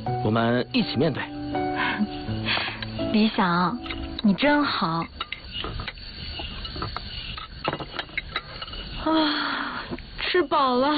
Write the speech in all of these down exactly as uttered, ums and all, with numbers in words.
我们一起面对。 李想，你真好。啊，吃饱了。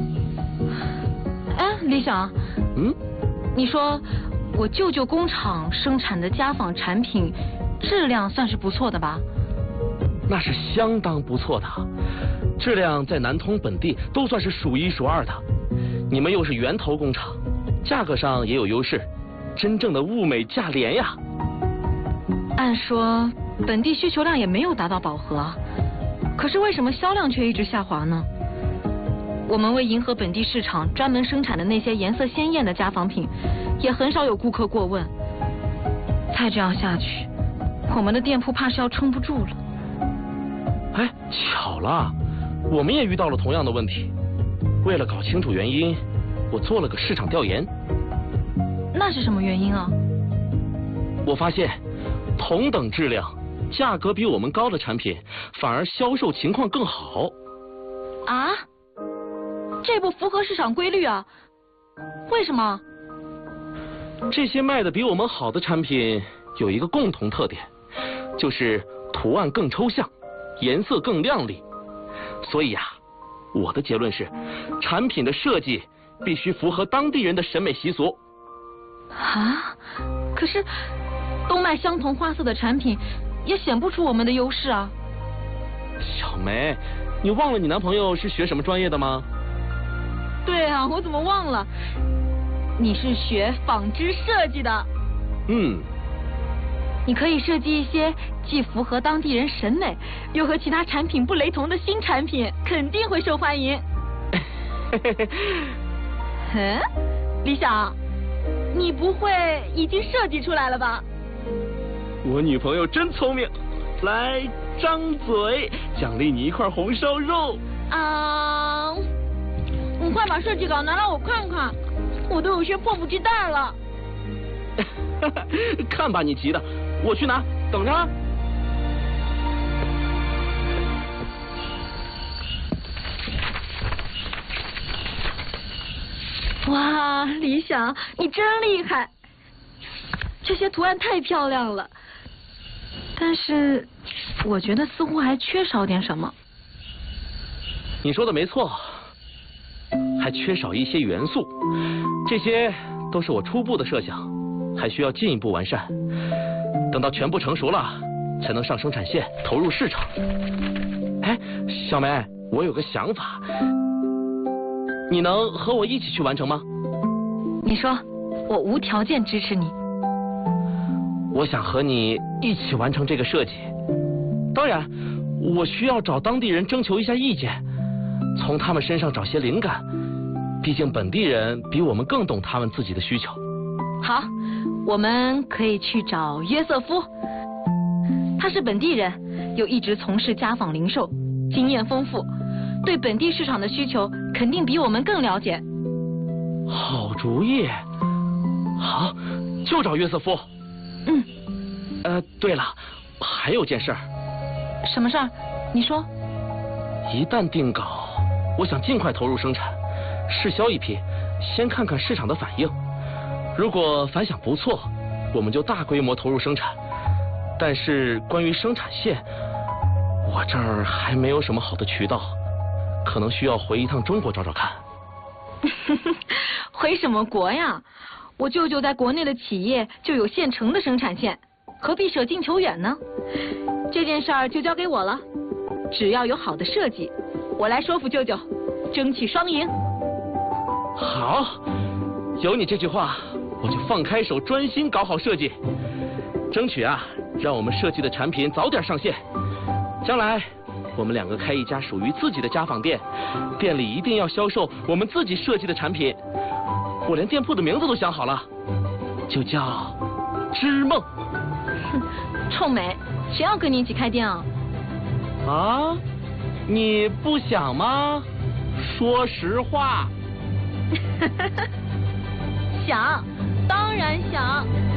哎，李想。 嗯？ 你说我舅舅工厂生产的家纺产品质量算是不错的吧？ 那是相当不错的，质量在南通本地都算是数一数二的。你们又是源头工厂，价格上也有优势，真正的物美价廉呀。 按说本地需求量也没有达到饱和啊，可是为什么销量却一直下滑呢？我们为迎合本地市场专门生产的那些颜色鲜艳的家纺品，也很少有顾客过问。再这样下去，我们的店铺怕是要撑不住了。 哎，巧了，我们也遇到了同样的问题。为了搞清楚原因，我做了个市场调研。 那是什么原因啊？ 我发现，同等质量、价格比我们高的产品，反而销售情况更好。 啊？这不符合市场规律啊？为什么？ 这些卖的比我们好的产品有一个共同特点，就是图案更抽象，颜色更亮丽。所以呀、啊，我的结论是，产品的设计必须符合当地人的审美习俗。 啊？可是都卖相同花色的产品，也显不出我们的优势啊。 小梅，你忘了你男朋友是学什么专业的吗？ 对啊，我怎么忘了？你是学纺织设计的。 嗯。 你可以设计一些既符合当地人审美，又和其他产品不雷同的新产品，肯定会受欢迎。嗯，李想，你不会已经设计出来了吧？ 我女朋友真聪明，来张嘴，奖励你一块红烧肉。 啊。你快把设计稿拿来我看看，我都有些迫不及待了。 看把你急的，我去拿，等着啊。 哇，李想，你真厉害！这些图案太漂亮了，但是我觉得似乎还缺少点什么。 你说的没错。还缺少一些元素，这些都是我初步的设想，还需要进一步完善。等到全部成熟了，才能上生产线，投入市场。哎，小梅，我有个想法，你能和我一起去完成吗？ 你说，我无条件支持你。 我想和你一起完成这个设计，当然，我需要找当地人征求一下意见。从他们身上找些灵感，毕竟本地人比我们更懂他们自己的需求。 好，我们可以去找约瑟夫，他是本地人，又一直从事家纺零售，经验丰富，对本地市场的需求肯定比我们更了解。 好主意，好，就找约瑟夫。 嗯。 呃，对了，还有件事儿。 什么事儿？你说。 一旦定稿，我想尽快投入生产，试销一批，先看看市场的反应。如果反响不错，我们就大规模投入生产。但是关于生产线，我这儿还没有什么好的渠道，可能需要回一趟中国找找看。 回什么国呀？我舅舅在国内的企业就有现成的生产线，何必舍近求远呢？这件事儿就交给我了。只要有好的设计，我来说服舅舅，争取双赢。 好，有你这句话，我就放开手，专心搞好设计，争取啊，让我们设计的产品早点上线。将来我们两个开一家属于自己的家纺店，店里一定要销售我们自己设计的产品。我连店铺的名字都想好了，就叫织梦。 哼，臭美，谁要跟你一起开店啊？ 啊，你不想吗？说实话。 想，当然想。